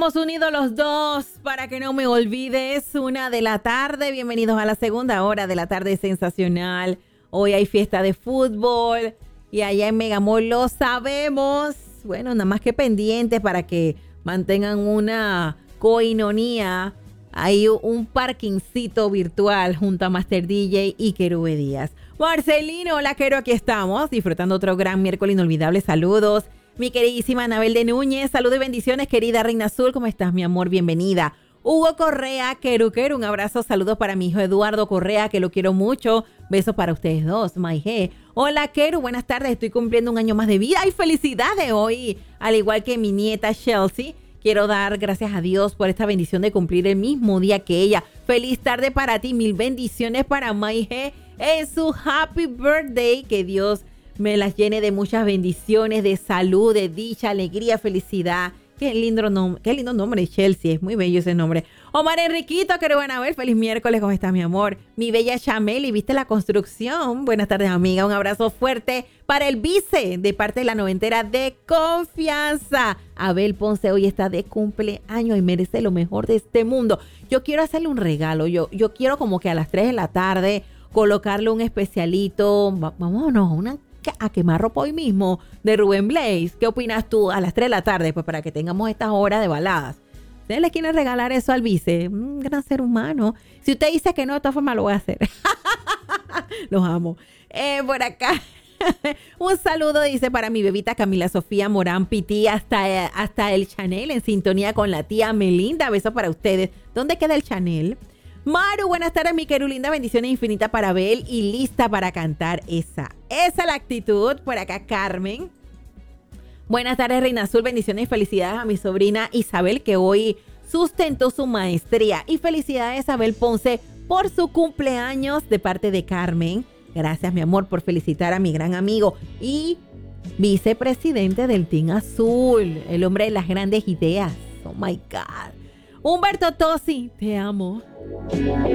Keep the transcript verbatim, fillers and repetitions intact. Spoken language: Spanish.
Hemos unido los dos para que no me olvides. Una de la tarde. Bienvenidos a la segunda hora de la tarde sensacional. Hoy hay fiesta de fútbol y allá en Megamall lo sabemos. Bueno, nada más que pendientes para que mantengan una coinonía. Hay un parkingcito virtual junto a Master D J y Querube Díaz. Marcelino, hola Quero, aquí estamos disfrutando otro gran miércoles inolvidable. Saludos. Mi queridísima Anabel de Núñez, saludos y bendiciones, querida Reina Azul, ¿cómo estás, mi amor? Bienvenida. Hugo Correa, Queru, Queru, un abrazo, saludos para mi hijo Eduardo Correa, que lo quiero mucho. Besos para ustedes dos, Maije. Hola, Queru, buenas tardes, estoy cumpliendo un año más de vida y felicidades hoy, al igual que mi nieta Chelsea. Quiero dar gracias a Dios por esta bendición de cumplir el mismo día que ella. Feliz tarde para ti, mil bendiciones para Maije en su happy birthday, que Dios me las llene de muchas bendiciones, de salud, de dicha, alegría, felicidad. Qué lindo, nom- qué lindo nombre, Chelsea. Es muy bello ese nombre. Omar Enriquito, que lo van a ver. Feliz miércoles. ¿Cómo estás, mi amor? Mi bella Chameli, ¿viste la construcción? Buenas tardes, amiga. Un abrazo fuerte para el vice de parte de la noventera de confianza. Abel Ponce hoy está de cumpleaños y merece lo mejor de este mundo. Yo quiero hacerle un regalo. Yo, yo quiero como que a las tres de la tarde colocarle un especialito. Va- vámonos, una a quemar ropa hoy mismo de Rubén Blaze. ¿Qué opinas tú a las tres de la tarde? Pues para que tengamos estas horas de baladas. ¿Ustedes le quieren regalar eso al vice? Un gran ser humano. Si usted dice que no, de todas formas lo voy a hacer. Los amo. Eh, por acá. Un saludo, dice, para mi bebita Camila Sofía Morán Pití hasta, hasta el Chanel en sintonía con la tía Melinda. Besos para ustedes. ¿Dónde queda el Chanel? Maru, buenas tardes, mi querulinda, bendiciones infinitas para Abel y lista para cantar esa. Esa es la actitud. Por acá, Carmen. Buenas tardes, Reina Azul, bendiciones y felicidades a mi sobrina Isabel, que hoy sustentó su maestría. Y felicidades a Abel Ponce por su cumpleaños de parte de Carmen. Gracias, mi amor, por felicitar a mi gran amigo y vicepresidente del Team Azul, el hombre de las grandes ideas. Oh, my God. Humberto Tosi, te amo.